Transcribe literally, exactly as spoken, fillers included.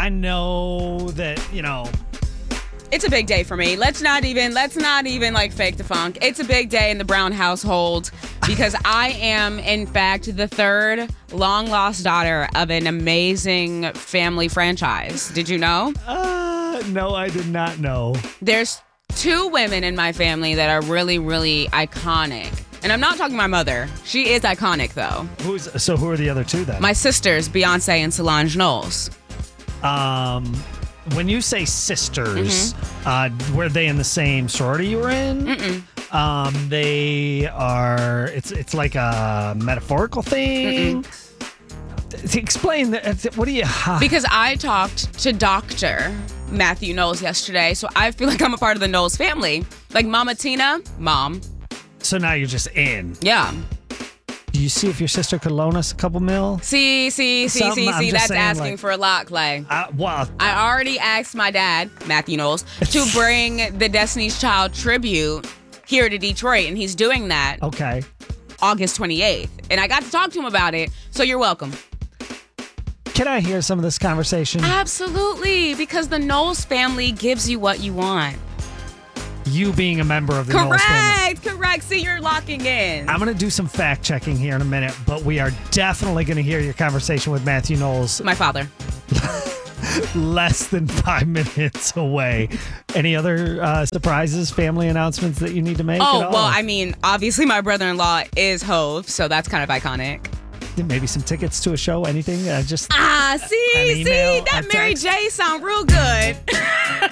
I know that, you know. It's a big day for me. Let's not even, let's not even like fake the funk. It's a big day in the Brown household because I am, in fact, the third long lost daughter of an amazing family franchise. Did you know? Uh, no, I did not know. There's two women in my family that are really, really iconic. And I'm not talking my mother. She is iconic, though. Who's so? Who are the other two then? My sisters, Beyonce and Solange Knowles. Um, when you say sisters, Mm-hmm. uh, were they in the same sorority you were in? Mm-mm. Um, they are. It's it's like a metaphorical thing. Mm-mm. Explain that. What do you? Uh, because I talked to Doctor Matthew Knowles yesterday, so I feel like I'm a part of the Knowles family. Like Mama Tina, mom. So now you're just in. Yeah. Do you see if your sister could loan us a couple mil? See, see, see, Something, see, I'm see. just That's saying, asking like- for a lot, Clay. Uh, well, I already asked my dad, Matthew Knowles, to bring the Destiny's Child tribute here to Detroit, and he's doing that okay. August twenty-eighth. And I got to talk to him about it, so you're welcome. Can I hear some of this conversation? Absolutely, because the Knowles family gives you what you want. You being a member of the Knowles family. Correct, correct. See, you're locking in. I'm going to do some fact checking here in a minute, but we are definitely going to hear your conversation with Matthew Knowles My father. less than five minutes away. Any other uh, surprises, family announcements that you need to make Oh, at all? well, I mean, obviously my brother-in-law is Hove, so that's kind of iconic. Maybe some tickets to a show, anything? Uh, just Ah, see, An see, email, that a Mary text. J sound real good.